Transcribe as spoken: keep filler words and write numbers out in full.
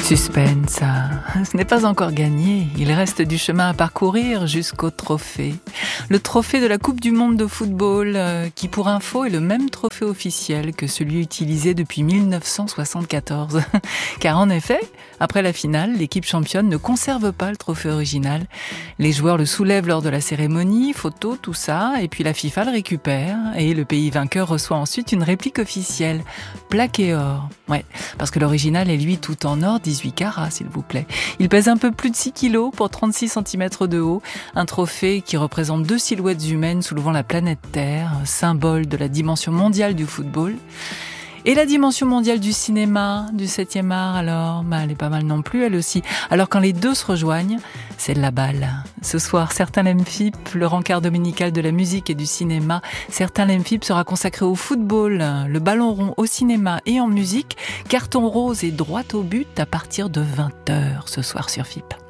Suspense, ce n'est pas encore gagné. Il reste du chemin à parcourir jusqu'au trophée. Le trophée de la Coupe du Monde de football, qui pour info est le même trophée officiel que celui utilisé depuis mille neuf cent soixante-quatorze. Car en effet, après la finale, l'équipe championne ne conserve pas le trophée original. Les joueurs le soulèvent lors de la cérémonie, photos, tout ça, et puis la FIFA le récupère, et le pays vainqueur reçoit ensuite une réplique officielle, plaquée or. Ouais, parce que l'original est lui tout en or, dix-huit carats s'il vous plaît. Il pèse un peu plus de six kilos pour trente-six centimètres de haut, un trophée qui représente deux silhouettes humaines soulevant la planète Terre, symbole de la dimension mondiale du football. Et la dimension mondiale du cinéma, du septième art, alors, bah, elle est pas mal non plus, elle aussi. Alors quand les deux se rejoignent, c'est de la balle. Ce soir, certains l'aiment F I P, le rencard dominical de la musique et du cinéma. Certains l'aiment F I P sera consacré au football, le ballon rond au cinéma et en musique. Carton rose et droit au but à partir de vingt heures ce soir sur F I P.